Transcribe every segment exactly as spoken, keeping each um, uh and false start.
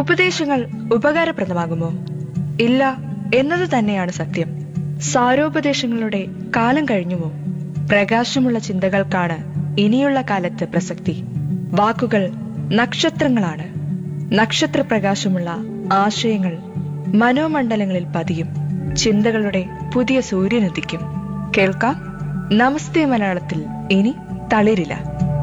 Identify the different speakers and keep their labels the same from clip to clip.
Speaker 1: ഉപദേശങ്ങൾ ഉപകാരപ്രദമാകുമോ? ഇല്ല എന്നത് തന്നെയാണ് സത്യം. സാരോപദേശങ്ങളുടെ കാലം കഴിഞ്ഞുമോ? പ്രകാശമുള്ള ചിന്തകൾക്കാണ് ഇനിയുള്ള കാലത്ത് പ്രസക്തി. വാക്കുകൾ നക്ഷത്രങ്ങളാണ്. നക്ഷത്രപ്രകാശമുള്ള ആശയങ്ങൾ മനോമണ്ഡലങ്ങളിൽ പതിയും. ചിന്തകളുടെ പുതിയ സൂര്യനുദിക്കും. കേൾക്കാം നമസ്തേ മലയാളത്തിൽ ഇനി തളിരില്ല.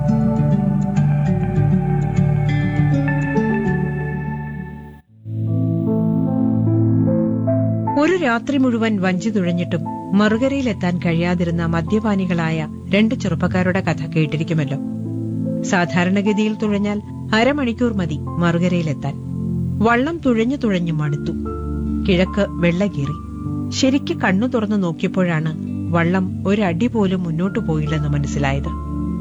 Speaker 2: ഒരു രാത്രി മുഴുവൻ വഞ്ചി തുഴഞ്ഞിട്ടും മറുകരയിലെത്താൻ കഴിയാതിരുന്ന മദ്യപാനികളായ രണ്ട് ചെറുപ്പക്കാരുടെ കഥ കേട്ടിരിക്കുമല്ലോ. സാധാരണഗതിയിൽ തുഴഞ്ഞാൽ അരമണിക്കൂർ മതി മറുകരയിലെത്താൻ. വള്ളം തുഴഞ്ഞു തുഴഞ്ഞു മടുത്തു. കിഴക്ക് വെള്ളകീറി. ശരിക്ക് കണ്ണു തുറന്നു നോക്കിയപ്പോഴാണ് വള്ളം ഒരടി പോലും മുന്നോട്ടു പോയില്ലെന്ന് മനസ്സിലായത്.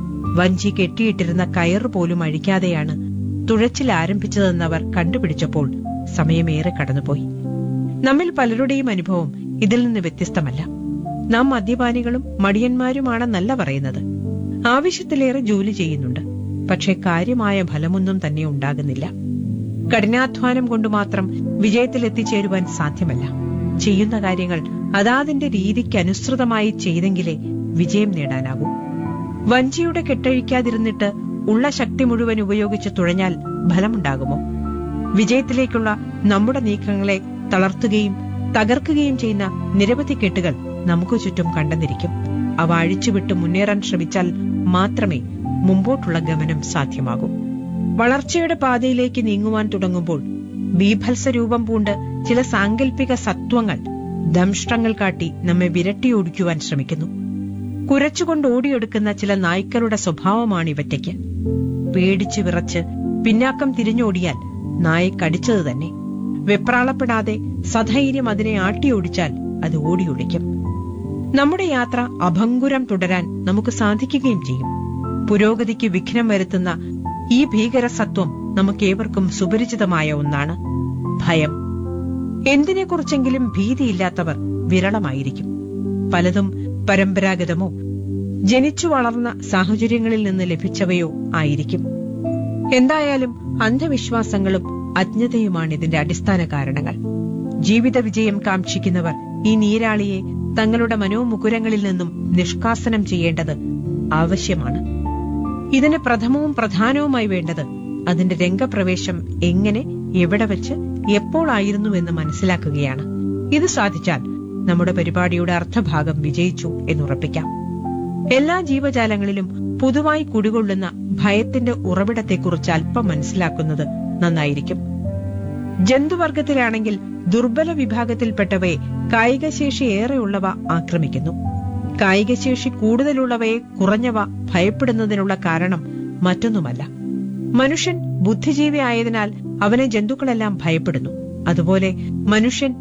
Speaker 2: വഞ്ചി കെട്ടിയിട്ടിരുന്ന കയറ് പോലും അഴിക്കാതെയാണ് തുഴച്ചിൽ ആരംഭിച്ചതെന്നവർ കണ്ടുപിടിച്ചപ്പോൾ സമയമേറെ കടന്നുപോയി. നമ്മിൽ പലരുടെയും അനുഭവം ഇതിൽ നിന്ന് വ്യത്യസ്തമല്ല. നാം മദ്യപാനികളും മടിയന്മാരുമാണെന്നല്ല പറയുന്നത്. ആവശ്യത്തിലേറെ ജോലി ചെയ്യുന്നുണ്ട്. പക്ഷെ കാര്യമായ ഫലമൊന്നും തന്നെ ഉണ്ടാകുന്നില്ല. കഠിനാധ്വാനം കൊണ്ട് മാത്രം വിജയത്തിലെത്തിച്ചേരുവാൻ സാധ്യമല്ല. ചെയ്യുന്ന കാര്യങ്ങൾ അതാതിന്റെ രീതിക്കനുസൃതമായി ചെയ്തെങ്കിലേ വിജയം നേടാനാകൂ. വഞ്ചിയുടെ കെട്ടഴിക്കാതിരുന്നിട്ട് ഉള്ള ശക്തി മുഴുവൻ ഉപയോഗിച്ച് തുഴഞ്ഞാൽ ഫലമുണ്ടാകുമോ? വിജയത്തിലേക്കുള്ള നമ്മുടെ നീക്കങ്ങളെ തളർത്തുകയും തകർക്കുകയും ചെയ്യുന്ന നിരവധി കെട്ടുകൾ നമുക്ക് ചുറ്റും കണ്ടെന്നിരിക്കും. അവ അഴിച്ചുവിട്ട് മുന്നേറാൻ ശ്രമിച്ചാൽ മാത്രമേ മുമ്പോട്ടുള്ള ഗമനം സാധ്യമാകൂ. വളർച്ചയുടെ പാതയിലേക്ക് നീങ്ങുവാൻ തുടങ്ങുമ്പോൾ ബീഭത്സ രൂപം പൂണ്ട് ചില സാങ്കല്പിക സത്വങ്ങൾ ദംഷ്ട്രങ്ങൾ കാട്ടി നമ്മെ വിരട്ടിയോടിക്കുവാൻ ശ്രമിക്കുന്നു. കുരച്ചുകൊണ്ട് ഓടിയെടുക്കുന്ന ചില നായ്ക്കളുടെ സ്വഭാവമാണ് ഇവറ്റയ്ക്ക്. പേടിച്ചു വിറച്ച് പിന്നാക്കം തിരിഞ്ഞോടിയാൽ നായ കടിച്ചത് തന്നെ. വെപ്രാളപ്പെടാതെ സധൈര്യം അതിനെ ആട്ടിയോടിച്ചാൽ അത് ഓടിയൊളിക്കും. നമ്മുടെ യാത്ര അഭംഗുരം തുടരാൻ നമുക്ക് സാധിക്കുകയും ചെയ്യും. പുരോഗതിക്ക് വിഘ്നം വരുത്തുന്ന ഈ ഭീകരസത്വം നമുക്കേവർക്കും സുപരിചിതമായ ഒന്നാണ്: ഭയം. എന്തിനെക്കുറിച്ചെങ്കിലും ഭീതിയില്ലാത്തവർ വിരളമായിരിക്കും. പലതും പരമ്പരാഗതമോ ജനിച്ചു വളർന്ന സാഹചര്യങ്ങളിൽ നിന്ന് ലഭിച്ചവയോ ആയിരിക്കും. എന്തായാലും അന്ധവിശ്വാസങ്ങളും അജ്ഞതയുമാണ് ഇതിന്റെ അടിസ്ഥാന കാരണങ്ങൾ. ജീവിത വിജയം കാക്ഷിക്കുന്നവർ ഈ നീരാളിയെ തങ്ങളുടെ മനോമുകുരങ്ങളിൽ നിന്നും നിഷ്കാസനം ചെയ്യേണ്ടത് ആവശ്യമാണ്. ഇതിന് പ്രഥമവും പ്രധാനവുമായി വേണ്ടത് അതിന്റെ രംഗപ്രവേശം എങ്ങനെ, എവിടെ വെച്ച്, എപ്പോഴായിരുന്നുവെന്ന് മനസ്സിലാക്കുകയാണ്. ഇത് സാധിച്ചാൽ നമ്മുടെ പരിപാടിയുടെ അർത്ഥഭാഗം വിജയിച്ചു എന്നുറപ്പിക്കാം. എല്ലാ ജീവജാലങ്ങളിലും പൊതുവായി കുടികൊള്ളുന്ന ഭയത്തിന്റെ ഉറവിടത്തെക്കുറിച്ച് അല്പം മനസ്സിലാക്കുന്നത് നന്നായിരിക്കും. ജന്തുവർഗത്തിലാണെങ്കിൽ ദുർബല വിഭാഗത്തിൽപ്പെട്ടവയെ കായികശേഷി ഏറെയുള്ളവ ആക്രമിക്കുന്നു. കായികശേഷി കൂടുതലുള്ളവയെ കുറഞ്ഞവ ഭയപ്പെടുന്നതിനുള്ള കാരണം മറ്റൊന്നുമല്ല. മനുഷ്യൻ ബുദ്ധിജീവി ആയതിനാൽ അവനെ ജന്തുക്കളെല്ലാം ഭയപ്പെടുന്നു. അതുപോലെ മനുഷ്യൻ